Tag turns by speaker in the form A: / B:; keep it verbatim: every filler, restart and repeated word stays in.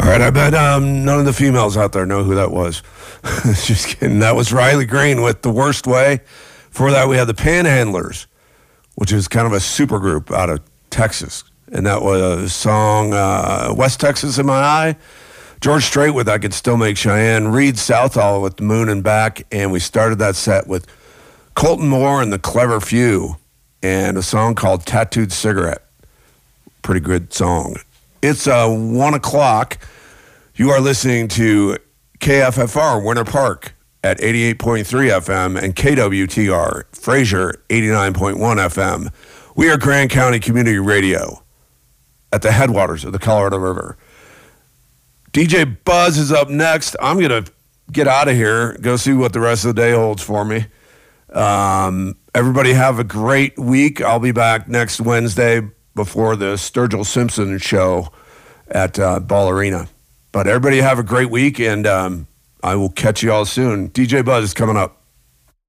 A: right, I bet um, none of the females out there know who that was. Just kidding. That was Riley Green with The Worst Way. Before that, we had the Panhandlers, which is kind of a super group out of Texas. And that was a song, uh, West Texas in My Eye. George Strait with I Could Still Make Cheyenne. Reed Southall with The Moon and Back. And we started that set with Colton Moore and the Clever Few and a song called Tattooed Cigarette. Pretty good song. It's uh, one o'clock. You are listening to K F F R Winter Park at eighty-eight point three F M and K W T R Fraser eighty-nine point one F M. We are Grand County Community Radio at the headwaters of the Colorado River. D J Buzz is up next. I'm going to get out of here, go see what the rest of the day holds for me. Um, everybody have a great week. I'll be back next Wednesday before the Sturgill Simpson show at uh, Ball Arena. But everybody have a great week, and um, I will catch you all soon. D J Buzz is coming up.